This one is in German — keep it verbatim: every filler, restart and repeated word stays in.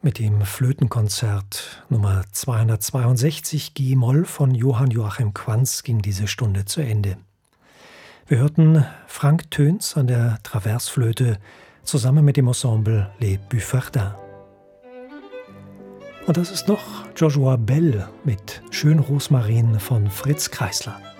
Mit dem Flötenkonzert Nummer zweihundertzweiundsechzig G-Moll von Johann Joachim Quanz ging diese Stunde zu Ende. Wir hörten Frank Töns an der Traversflöte zusammen mit dem Ensemble Les Buffardins. Und das ist noch Joshua Bell mit Schön Rosmarin von Fritz Kreisler.